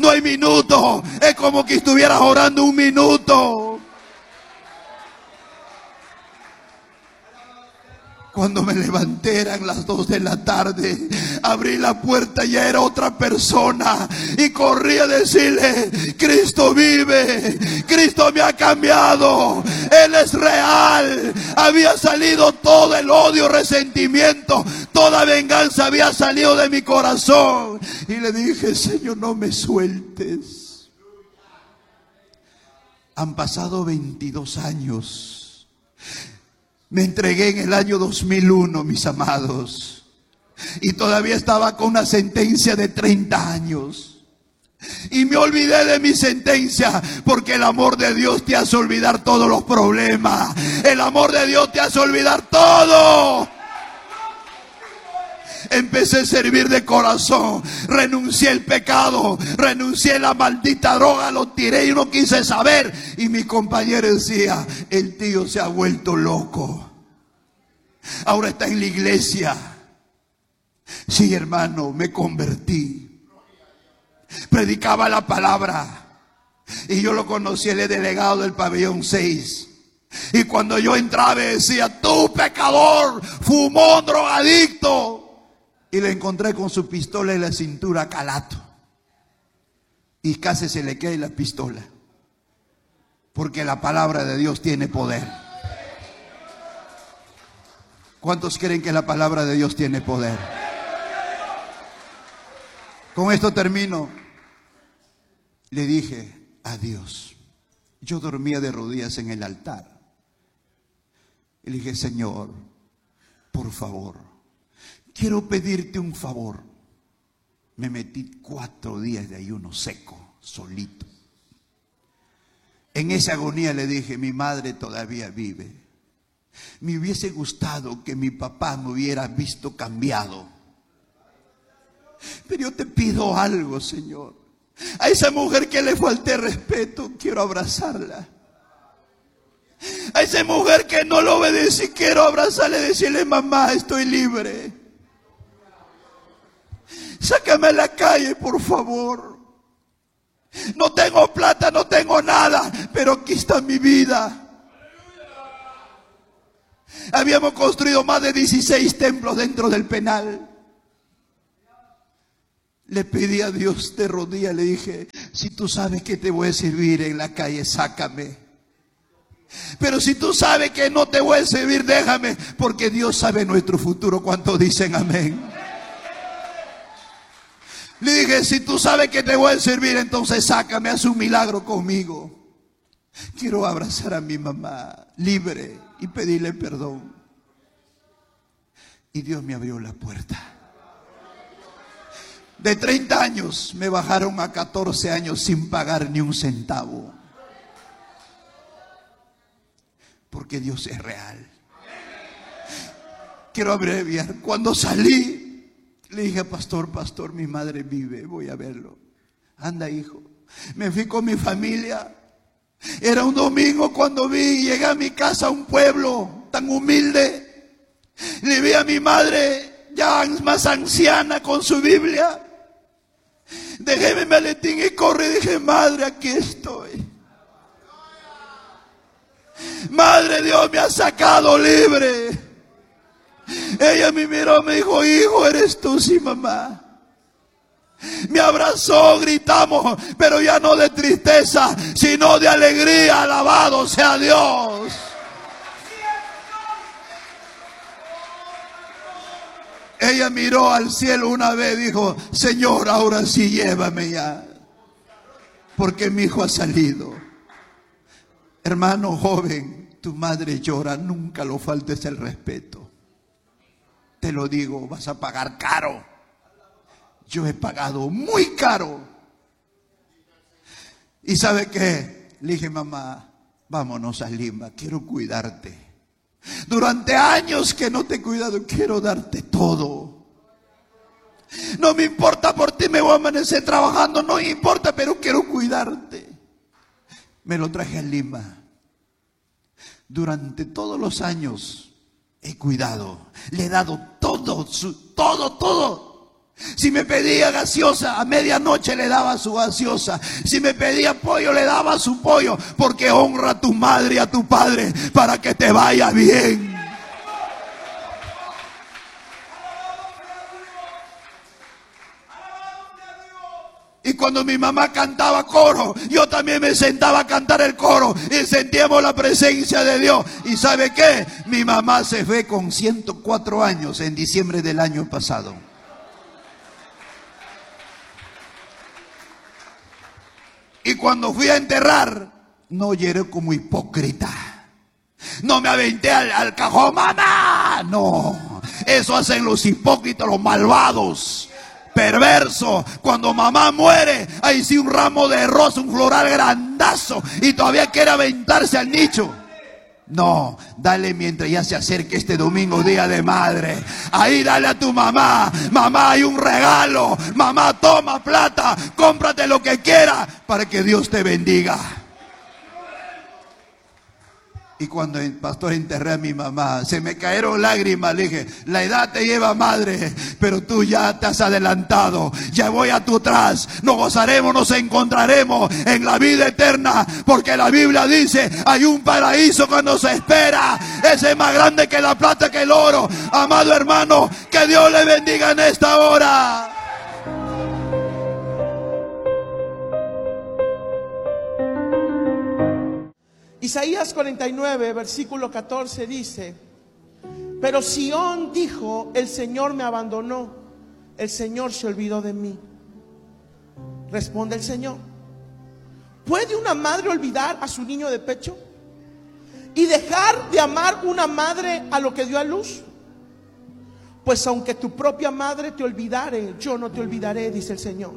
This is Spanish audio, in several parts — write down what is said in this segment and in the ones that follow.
No hay minutos. Es como que estuvieras orando un minuto. Cuando me levanté eran las 2 de la tarde. Abrí la puerta y ya era otra persona. Y corrí a decirle: Cristo vive. Cristo me ha cambiado. Él es real. Había salido todo el odio, resentimiento. Toda venganza había salido de mi corazón. Y le dije: Señor, no me sueltes. Han pasado 22 años. Me entregué en el año 2001, mis amados, y todavía estaba con una sentencia de 30 años. Y me olvidé de mi sentencia, porque el amor de Dios te hace olvidar todos los problemas. El amor de Dios te hace olvidar todo. Empecé a servir de corazón. Renuncié al pecado. Renuncié a la maldita droga. Lo tiré y no quise saber. Y mi compañero decía: el tío se ha vuelto loco. Ahora está en la iglesia. Sí, hermano, me convertí. Predicaba la palabra. Y yo lo conocí, él es delegado del pabellón 6. Y cuando yo entraba decía: tú pecador, fumón, drogadicto. Y le encontré con su pistola en la cintura, calato. Y casi se le cae la pistola. Porque la palabra de Dios tiene poder. ¿Cuántos creen que la palabra de Dios tiene poder? Con esto termino. Le dije adiós. Yo dormía de rodillas en el altar. Y le dije: Señor, por favor, quiero pedirte un favor. Me metí 4 días de ayuno seco, solito. En esa agonía le dije: mi madre todavía vive. Me hubiese gustado que mi papá me hubiera visto cambiado. Pero yo te pido algo, Señor. A esa mujer que le falté respeto, quiero abrazarla. A esa mujer que no lo obedecí, quiero abrazarle y decirle: mamá, estoy libre. Sácame a la calle, por favor. No tengo plata, no tengo nada, pero aquí está mi vida. Habíamos construido más de 16 templos dentro del penal. Le pedí a Dios de rodillas, le dije: si tú sabes que te voy a servir en la calle, sácame. Pero si tú sabes que no te voy a servir, déjame, porque Dios sabe nuestro futuro. ¿Cuántos dicen amén? Le dije: si tú sabes que te voy a servir, entonces sácame, haz un milagro conmigo. Quiero abrazar a mi mamá libre y pedirle perdón. Y Dios me abrió la puerta. De 30 años me bajaron a 14 años sin pagar ni un centavo. Porque Dios es real. Quiero abreviar. Cuando salí, le dije: pastor, mi madre vive, voy a verlo. Anda, hijo. Me fui con mi familia. Era un domingo cuando llegué a mi casa, a un pueblo tan humilde. Le vi a mi madre ya más anciana con su Biblia. Dejé mi maletín y corrí y dije: madre, aquí estoy. Madre, Dios me ha sacado libre. Ella me miró, me dijo: hijo, ¿eres tú? Sí, mamá. Me abrazó, gritamos, pero ya no de tristeza, sino de alegría. Alabado sea Dios. Ella miró al cielo una vez y dijo: Señor, ahora sí llévame ya, porque mi hijo ha salido. Hermano joven, tu madre llora, nunca lo faltes el respeto. Te lo digo, vas a pagar caro. Yo he pagado muy caro. ¿Y sabe qué? Le dije: mamá, vámonos a Lima, quiero cuidarte. Durante años que no te he cuidado, quiero darte todo. No me importa por ti, me voy a amanecer trabajando, no me importa, pero quiero cuidarte. Me lo traje a Lima. Durante todos los años he cuidado, le he dado todo, todo. Si me pedía gaseosa, a medianoche le daba su gaseosa. Si me pedía pollo, le daba su pollo. Porque honra a tu madre y a tu padre para que te vaya bien. Y cuando mi mamá cantaba coro, yo también me sentaba a cantar el coro y sentíamos la presencia de Dios. ¿Y sabe qué? Mi mamá se fue con 104 años en diciembre del año pasado. Y cuando fui a enterrar, no lloré como hipócrita. No me aventé al cajón, mamá. No, eso hacen los hipócritas, los malvados, perverso. Cuando mamá muere, ahí sí un ramo de rosa, un floral grandazo, y todavía quiere aventarse al nicho. No, dale mientras ya se acerque este domingo, día de madre. Ahí dale a tu mamá. Mamá, hay un regalo. Mamá, toma plata, cómprate lo que quieras para que Dios te bendiga. Y cuando el pastor enterré a mi mamá, se me cayeron lágrimas. Le dije, la edad te lleva, madre, pero tú ya te has adelantado. Ya voy a tu atrás. Nos gozaremos, nos encontraremos en la vida eterna. Porque la Biblia dice, hay un paraíso que nos espera. Ese es más grande que la plata, que el oro. Amado hermano, que Dios le bendiga en esta hora. Isaías 49, versículo 14 dice: pero Sión dijo, el Señor me abandonó, el Señor se olvidó de mí. Responde el Señor: ¿puede una madre olvidar a su niño de pecho y dejar de amar una madre a lo que dio a luz? Pues aunque tu propia madre te olvidare, yo no te olvidaré, dice el Señor.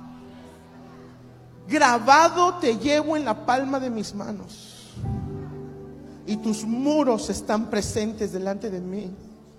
Grabado te llevo en la palma de mis manos, y tus muros están presentes delante de mí.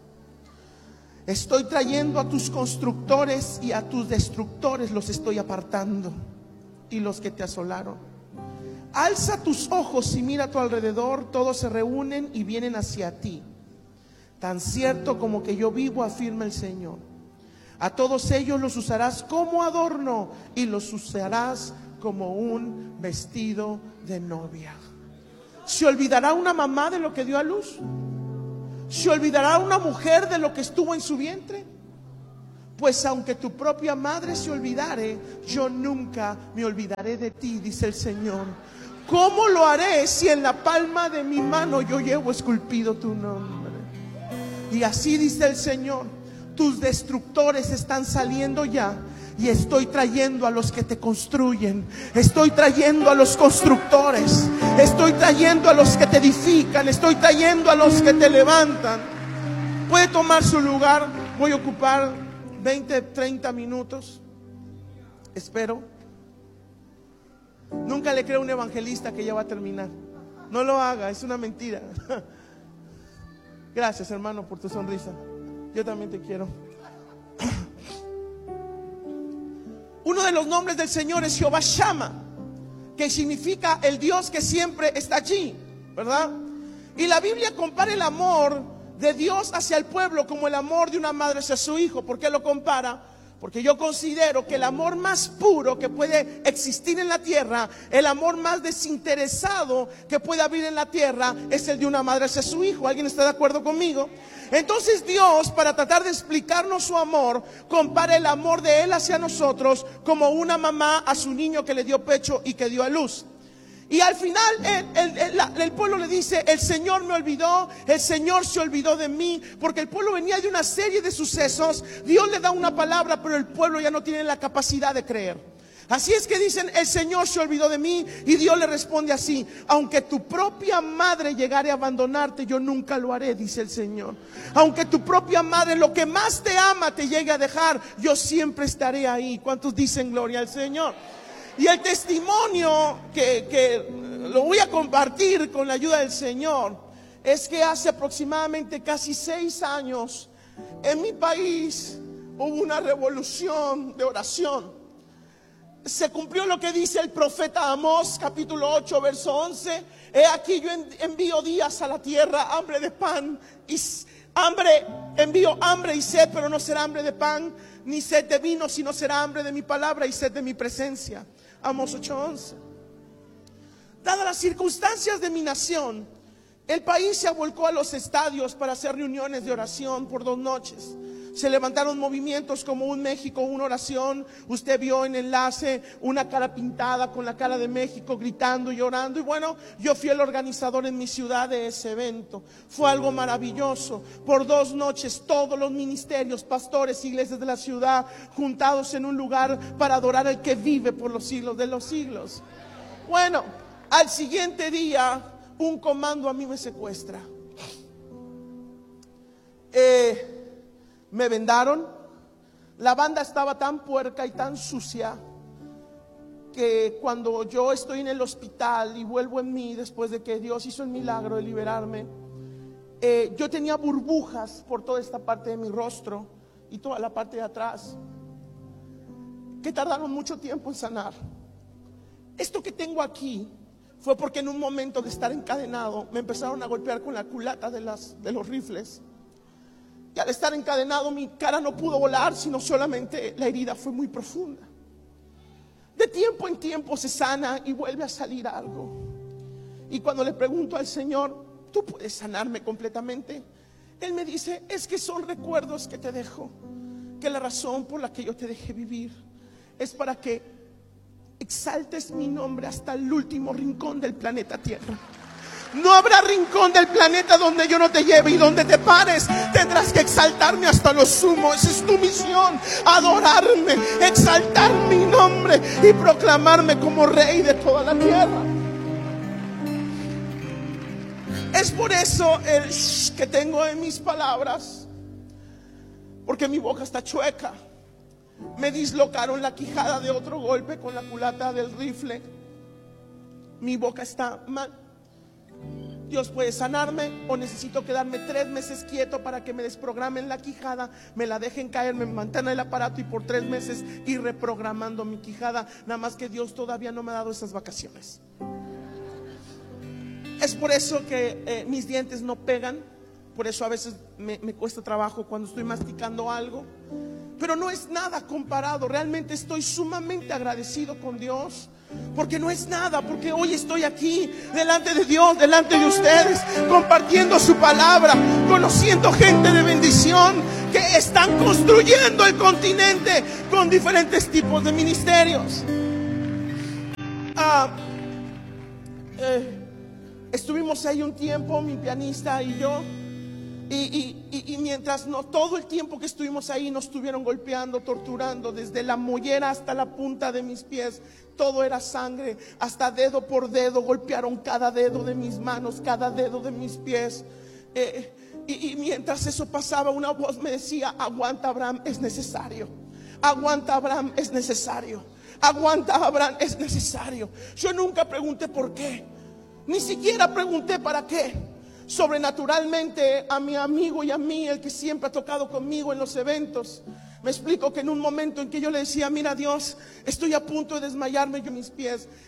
Estoy trayendo a tus constructores y a tus destructores los estoy apartando, y los que te asolaron. Alza tus ojos y mira a tu alrededor, todos se reúnen y vienen hacia ti. Tan cierto como que yo vivo, afirma el Señor, a todos ellos los usarás como adorno y los usarás como un vestido de novia. ¿Se olvidará una mamá de lo que dio a luz? ¿Se olvidará una mujer de lo que estuvo en su vientre? Pues aunque tu propia madre se olvidare, yo nunca me olvidaré de ti, dice el Señor. ¿Cómo lo haré si en la palma de mi mano yo llevo esculpido tu nombre? Y así dice el Señor: tus destructores están saliendo ya, y estoy trayendo a los que te construyen. Estoy trayendo a los constructores. Estoy trayendo a los que te edifican. Estoy trayendo a los que te levantan. Puede tomar su lugar. Voy a ocupar 20, 30 minutos. Espero. Nunca le creo a un evangelista que ya va a terminar. No lo haga, es una mentira. Gracias, hermano, por tu sonrisa. Yo también te quiero. Uno de los nombres del Señor es Jehová Shammah, que significa el Dios que siempre está allí, ¿verdad? Y la Biblia compara el amor de Dios hacia el pueblo como el amor de una madre hacia su hijo. ¿Por qué lo compara? Porque yo considero que el amor más puro que puede existir en la tierra, el amor más desinteresado que puede haber en la tierra, es el de una madre hacia su hijo. ¿Alguien está de acuerdo conmigo? Entonces Dios, para tratar de explicarnos su amor, compara el amor de Él hacia nosotros como una mamá a su niño que le dio pecho y que dio a luz. Y al final el pueblo le dice: el Señor me olvidó, el Señor se olvidó de mí. Porque el pueblo venía de una serie de sucesos. Dios le da una palabra, pero el pueblo ya no tiene la capacidad de creer. Así es que dicen: el Señor se olvidó de mí. Y Dios le responde así: aunque tu propia madre llegare a abandonarte, yo nunca lo haré, dice el Señor. Aunque tu propia madre, lo que más te ama, te llegue a dejar, yo siempre estaré ahí. ¿Cuántos dicen gloria al Señor? Y el testimonio que lo voy a compartir con la ayuda del Señor es que hace aproximadamente casi 6 años en mi país hubo una revolución de oración. Se cumplió lo que dice el profeta Amós, capítulo 8, verso 11. He aquí yo envío días a la tierra, hambre de pan y Envío hambre y sed, pero no será hambre de pan ni sed de vino, sino será hambre de mi palabra y sed de mi presencia. Amós 8:11. Dadas las circunstancias de mi nación, el país se volcó a los estadios para hacer reuniones de oración por 2 noches. Se levantaron movimientos como Un México, una oración. Usted vio en enlace una cara pintada con la cara de México, gritando y llorando. Y bueno, yo fui el organizador en mi ciudad de ese evento. Fue algo maravilloso. Por 2 noches todos los ministerios, pastores, iglesias de la ciudad juntados en un lugar para adorar al que vive por los siglos de los siglos. Bueno, al siguiente día un comando a mí me secuestra. Me vendaron. La banda estaba tan puerca y tan sucia que cuando yo estoy en el hospital y vuelvo en mí después de que Dios hizo el milagro de liberarme, yo tenía burbujas por toda esta parte de mi rostro y toda la parte de atrás que tardaron mucho tiempo en sanar. Esto que tengo aquí fue porque en un momento de estar encadenado me empezaron a golpear con la culata de los rifles. Y al estar encadenado mi cara no pudo volar, sino solamente la herida fue muy profunda. De tiempo en tiempo se sana y vuelve a salir algo. Y cuando le pregunto al Señor, ¿tú puedes sanarme completamente? Él me dice, es que son recuerdos que te dejo, que la razón por la que yo te dejé vivir es para que exaltes mi nombre hasta el último rincón del planeta Tierra. No habrá rincón del planeta donde yo no te lleve, y donde te pares tendrás que exaltarme hasta lo sumo. Esa es tu misión, adorarme, exaltar mi nombre y proclamarme como rey de toda la tierra. Es por eso el que tengo en mis palabras, porque mi boca está chueca. Me dislocaron la quijada de otro golpe con la culata del rifle. Mi boca está mal. Dios puede sanarme, o necesito quedarme 3 meses quieto para que me desprogramen la quijada, me la dejen caer, me mantengan el aparato y por 3 meses ir reprogramando mi quijada. Nada más que Dios todavía no me ha dado esas vacaciones. Es por eso que mis dientes no pegan. Por eso a veces me cuesta trabajo cuando estoy masticando algo. Pero no es nada comparado. Realmente estoy sumamente agradecido con Dios, porque no es nada, porque hoy estoy aquí delante de Dios, delante de ustedes, compartiendo su palabra, conociendo gente de bendición que están construyendo el continente con diferentes tipos de ministerios. Estuvimos ahí un tiempo, mi pianista y yo. Y mientras todo el tiempo que estuvimos ahí nos estuvieron golpeando, torturando, desde la mollera hasta la punta de mis pies, todo era sangre, hasta dedo por dedo, golpearon cada dedo de mis manos, cada dedo de mis pies. Y mientras eso pasaba, una voz me decía, aguanta, Abraham, es necesario. Aguanta, Abraham, es necesario. Aguanta, Abraham, es necesario. Yo nunca pregunté por qué, ni siquiera pregunté para qué. Sobrenaturalmente a mi amigo y a mí, el que siempre ha tocado conmigo en los eventos, me explico que en un momento en que yo le decía, mira Dios, estoy a punto de desmayarme yo en mis pies,